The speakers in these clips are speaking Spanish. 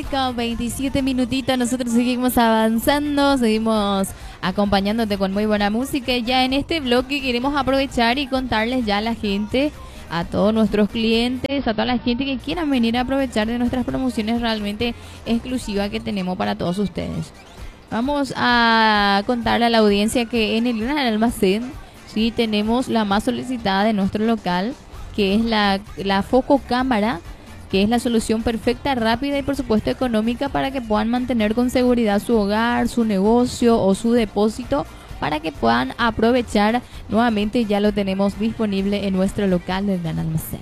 9 con 27 minutitos. Nosotros seguimos avanzando, seguimos acompañándote con muy buena música. Ya en este bloque queremos aprovechar y contarles ya a la gente, a todos nuestros clientes, a toda la gente que quieran venir a aprovechar de nuestras promociones realmente exclusivas que tenemos para todos ustedes. Vamos a contarle a la audiencia que en el Gran Almacén sí tenemos la más solicitada de nuestro local, que es la Foco Cámara, que es la solución perfecta, rápida y por supuesto económica para que puedan mantener con seguridad su hogar, su negocio o su depósito, para que puedan aprovechar. Nuevamente ya lo tenemos disponible en nuestro local del Gran Almacén.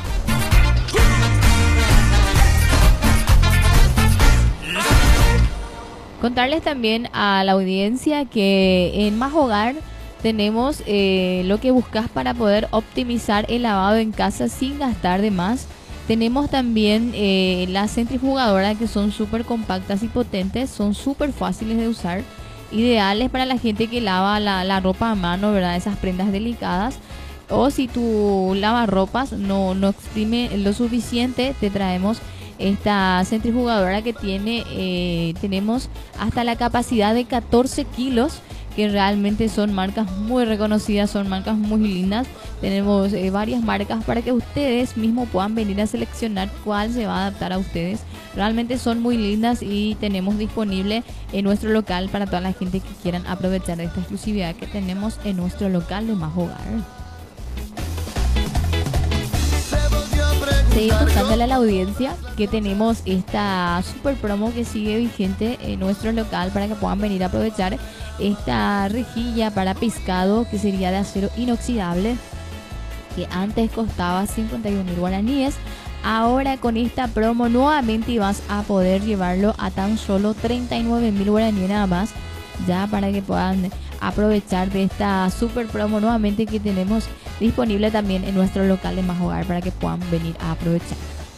Contarles también a la audiencia que en Más Hogar tenemos lo que buscas para poder optimizar el lavado en casa sin gastar de más. Tenemos también las centrifugadoras, que son súper compactas y potentes, son súper fáciles de usar, ideales para la gente que lava la ropa a mano, ¿verdad? Esas prendas delicadas. O si tu lavarropas no exprime lo suficiente, te traemos esta centrifugadora que tenemos hasta la capacidad de 14 kilos, que realmente son marcas muy reconocidas, son marcas muy lindas. Tenemos varias marcas para que ustedes mismos puedan venir a seleccionar cuál se va a adaptar a ustedes. Realmente son muy lindas y tenemos disponible en nuestro local para toda la gente que quieran aprovechar de esta exclusividad que tenemos en nuestro local de Más Hogar. Seguimos contándole a la audiencia que tenemos esta super promo que sigue vigente en nuestro local para que puedan venir a aprovechar esta rejilla para pescado, que sería de acero inoxidable, que antes costaba 51.000 guaraníes. Ahora con esta promo nuevamente vas a poder llevarlo a tan solo 39.000 guaraníes nada más, ya para que puedan aprovechar de esta super promo nuevamente que tenemos disponible también en nuestro local de Más Hogar, para que puedan venir a aprovechar.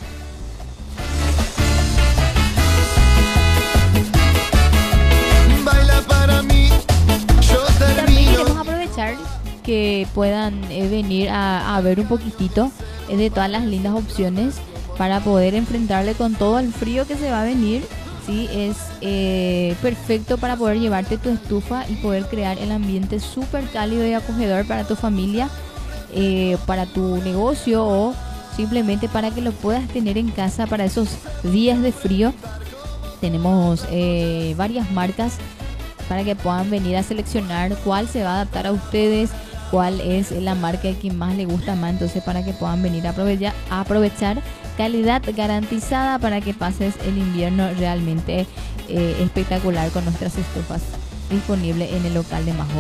Baila para mí, yo También termino. queremos aprovechar que puedan venir a ver un poquitito de todas las lindas opciones para poder enfrentarle con todo el frío que se va a venir. Sí, es perfecto para poder llevarte tu estufa y poder crear el ambiente súper cálido y acogedor para tu familia, para tu negocio, o simplemente para que lo puedas tener en casa para esos días de frío. Tenemos varias marcas para que puedan venir a seleccionar cuál se va a adaptar a ustedes, cuál es la marca que más les gusta más, entonces para que puedan venir a aprovechar calidad garantizada para que pases el invierno realmente espectacular con nuestras estufas disponibles en el local de Más Hogar.